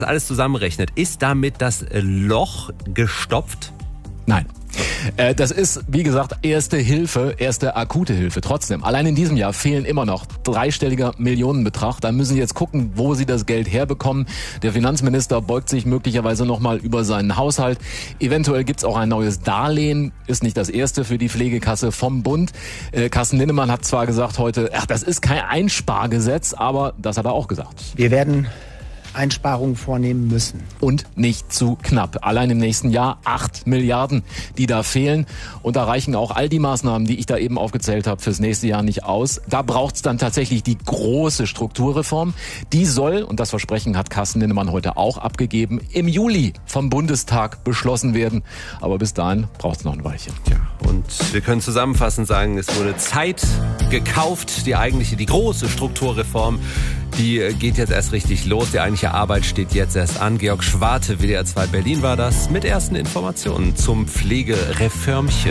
alles zusammenrechnet, ist damit das Loch gestopft? Nein. Das ist, wie gesagt, erste akute Hilfe. Trotzdem, allein in diesem Jahr fehlen immer noch dreistelliger Millionenbetrag. Da müssen Sie jetzt gucken, wo Sie das Geld herbekommen. Der Finanzminister beugt sich möglicherweise nochmal über seinen Haushalt. Eventuell gibt's auch ein neues Darlehen. Ist nicht das erste für die Pflegekasse vom Bund. Carsten Linnemann hat zwar gesagt heute, das ist kein Einspargesetz, aber das hat er auch gesagt. Wir werden Einsparungen vornehmen müssen. Und nicht zu knapp. Allein im nächsten Jahr 8 Milliarden, die da fehlen. Und da reichen auch all die Maßnahmen, die ich da eben aufgezählt habe, fürs nächste Jahr nicht aus. Da braucht's dann tatsächlich die große Strukturreform. Die soll, und das Versprechen hat Carsten Linnemann heute auch abgegeben, im Juli vom Bundestag beschlossen werden. Aber bis dahin braucht's noch ein Weilchen. Ja, und wir können zusammenfassend sagen, es wurde Zeit gekauft. Die große Strukturreform, die geht jetzt erst richtig los. Die eigentliche Arbeit steht jetzt erst an. Georg Schwarte, WDR 2 Berlin war das, mit ersten Informationen zum Pflegereformchen.